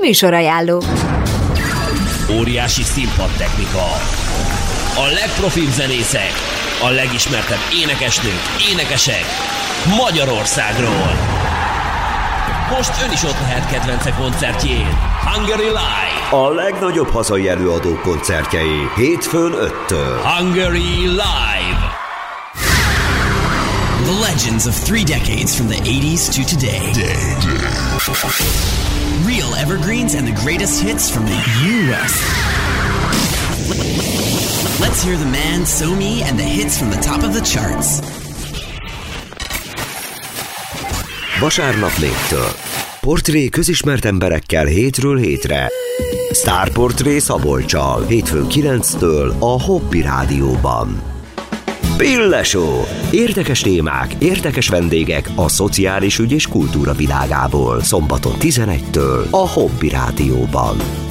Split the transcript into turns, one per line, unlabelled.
Műsorajánló.
Óriási színpadtechnika, a legprofibb zenészek, a legismertebb énekesnők, énekesek Magyarországról. Most ön is ott lehet kedvence koncertjén. Hungary Live.
A legnagyobb hazai előadók koncertjei hétfőn 5-től.
Hungary Live.
The legends of 3 decades from the 80s to today. Real evergreens and the greatest hits from the U.S. Let's hear the man, So Me, and the hits from the top of the charts.
Vasárnap 4-től. Portré közismert emberekkel hétről hétre. Sztárportré Szabolccsal hétfőn 9-től a Hobby Rádióban. Pille Show. Érdekes témák, érdekes vendégek a szociális ügy és kultúra világából. Szombaton 11-től a Hobby Rádióban.